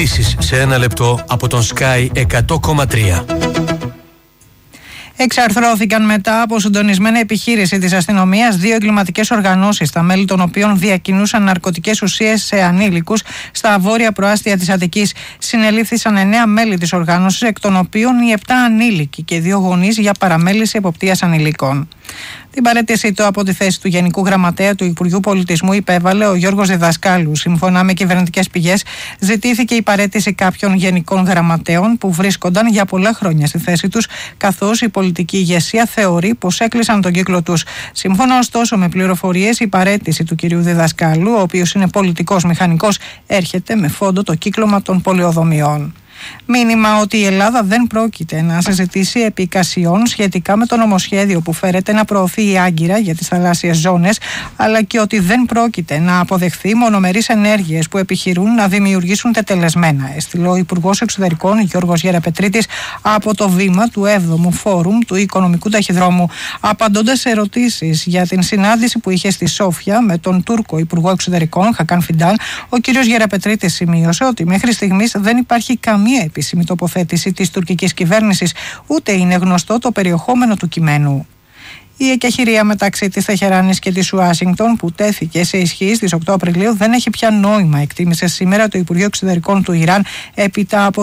Ειδήσεις σε 1 λεπτό από τον Sky 100,3. Εξαρθρώθηκαν μετά από συντονισμένη επιχείρηση της αστυνομίας 2 εγκληματικές οργανώσεις, τα μέλη των οποίων διακινούσαν ναρκωτικές ουσίες σε ανήλικους στα βόρεια προάστια της Αττικής. Συνελήφθησαν 9 μέλη της οργάνωσης, εκ των οποίων οι 7 ανήλικοι και 2 γονείς για παραμέληση εποπτείας ανηλίκων. Την παραίτησή του από τη θέση του Γενικού Γραμματέα του Υπουργείου Πολιτισμού υπέβαλε ο Γιώργος Διδασκάλου. Σύμφωνα με κυβερνητικές πηγές, ζητήθηκε η παραίτηση κάποιων γενικών γραμματέων που βρίσκονταν για πολλά χρόνια στη θέση τους, καθώς η πολιτική ηγεσία θεωρεί πως έκλεισαν τον κύκλο τους. Σύμφωνα ωστόσο με πληροφορίες, η παραίτηση του κυρίου Διδασκάλου, ο οποίος είναι πολιτικός μηχανικός, έρχεται με φόντο το κύκλωμα των πολεοδομιών. Μήνυμα ότι η Ελλάδα δεν πρόκειται να συζητήσει επί εικασιών σχετικά με το νομοσχέδιο που φέρεται να προωθεί η Άγκυρα για τις θαλάσσιες ζώνες, αλλά και ότι δεν πρόκειται να αποδεχθεί μονομερείς ενέργειες που επιχειρούν να δημιουργήσουν τετελεσμένα, έστειλε ο Υπουργός Εξωτερικών Γιώργος Γεραπετρίτης από το βήμα του 7ου Φόρουμ του Οικονομικού Ταχυδρόμου. Απαντώντας σε ερωτήσεις για την συνάντηση που είχε στη Σόφια με τον Τούρκο Υπουργό Εξωτερικών Χακάν Φιντάν, ο κ. Γεραπετρίτης σημείωσε ότι μέχρι στιγμής δεν υπάρχει καμία επίσημη τοποθέτηση της τουρκικής κυβέρνησης, ούτε είναι γνωστό το περιεχόμενο του κειμένου. Η εκεχηρία μεταξύ της Τεχεράνης και της Ουάσιγκτον, που τέθηκε σε ισχύ στις 8 Απριλίου, δεν έχει πια νόημα, εκτίμησε σήμερα το Υπουργείο Εξωτερικών του Ιράν έπειτα από